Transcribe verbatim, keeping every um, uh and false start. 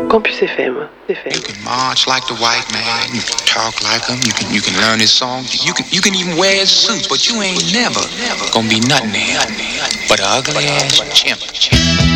Campus F M. F M. You can march like the white man, you can talk like him, you can you can learn his song, you can you can even wear his suit, but you ain't never gonna be nothing to him but an ugly ass chimp.